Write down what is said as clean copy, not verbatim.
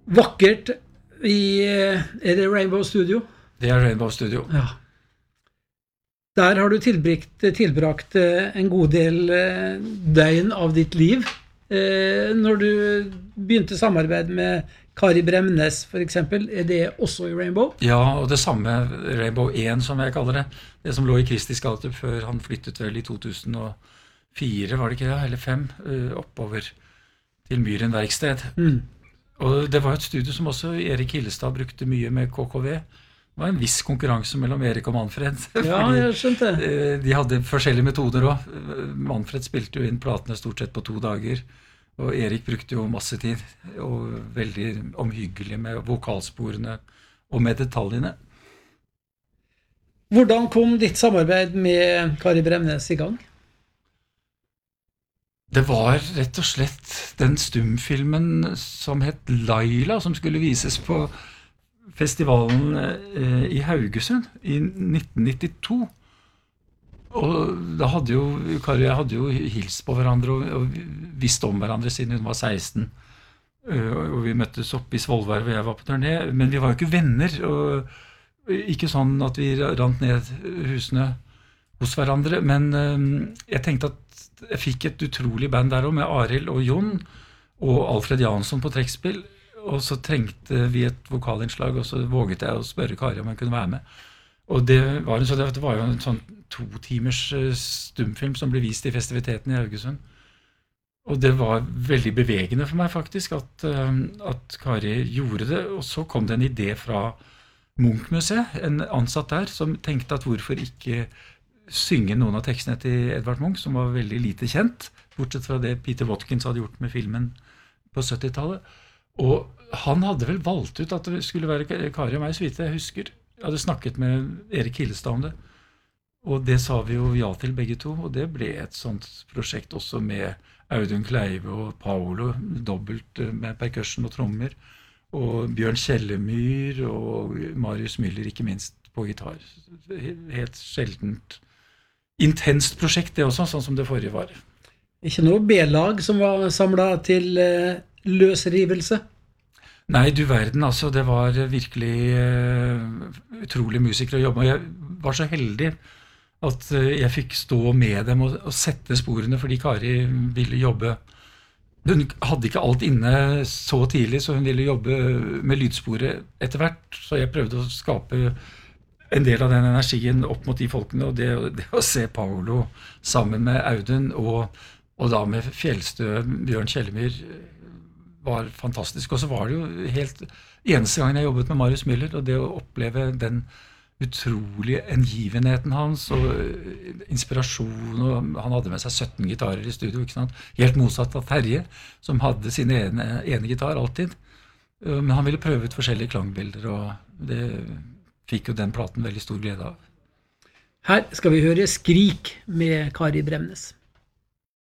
Vakkert er det Rainbow Studio? Det Rainbow Studio. Ja. Der har du tilbrakt en god del døgn av ditt liv. Når du begynte samarbeid med Kari Bremnes, for eksempel, er det også i Rainbow? Ja, og det samme Rainbow 1, som jeg kaller det. Det som lå i Kristi gate før han flyttet vel i 2004, var det ikke det? Eller 5, oppover til Myren verksted. Og det var et studio som også Erik Hillestad brukte mye med KKV. Det var en viss konkurranse mellom Erik og Manfred. Ja, jeg skjønte. De hadde forskjellige metoder også. Manfred spilte jo inn platene stort sett på 2 dager, og Erik brukte jo masse tid, og veldig omhyggelig med vokalsporene og med detaljene. Hvordan kom ditt samarbeid med Kari Bremnes i gang? Det var rett og slett den stumfilmen som het Laila, som skulle vises på festivalen i Haugesund i 1992. Og da hadde jo Kari og jeg hadde jo hilst på hverandre og visst om hverandre siden hun var 16. Og vi møttes opp i Svolvær hvor jeg var på turné, men vi var jo ikke venner, og ikke sånn at vi rant ned husene hos hverandre, men jeg tenkte at jeg fikk et utrolig band der også, med Arild og Jon og Alfred Jansson på trekkspill, og så trengte vi et vokalinnslag, og så våget jeg å spørre Kari om han kunne være med. Og det var jo en sånn 2 timers stumfilm som ble vist i festiviteten i Haugesund. Og det var veldig bevegende for meg faktisk at Kari gjorde det, og så kom det en idé fra Munch-museet, en ansatt der, som tenkte at hvorfor ikke synge noen av tekstene til Edvard Munch, som var veldig lite kjent, bortsett fra det Peter Watkins hadde gjort med filmen på 70-tallet. Og han hadde vel valgt ut at det skulle være Kari og meg, så vidt jeg husker. Jeg hadde snakket med Erik Hillestad om det, og det sa vi jo ja til begge to, og det ble et sånt prosjekt også med Audun Kleive og Paolo, dobbelt med percussion og trommer, og Bjørn Kjellemyr og Marius Müller, ikke minst på gitar. Helt sjeldent intenst prosjekt det også, sånn som det forrige var. Ikke noe B-lag som var samlet til løsrivelse? Nei, du verden, altså, det var virkelig utrolig musikere å jobbe med. Jeg var så heldig at jeg fikk stå med dem og sette sporene, fordi Kari ville jobbe. Hun hadde ikke alt inne så tidlig, så hun ville jobbe med lydsporet etter hvert, så jeg prøvde å skape en del av den energien opp mot de folkene, og det å se Paolo sammen med Audun, og da med Fjellstø, Bjørn Kjellemyr, var fantastisk. Og så var det jo helt eneste gangen jeg jobbet med Marius Müller, og det å oppleve den utrolige engivenheten hans, og inspirasjon, og han hadde med seg 17 gitarer i studio, ikke sant? Helt motsatt av Terje, som hadde sin ene gitar alltid. Men han ville prøve ut forskjellige klangbilder, og det fikk jo den platen veldig stor glede av. Her skal vi høre Skrik med Kari Bremnes.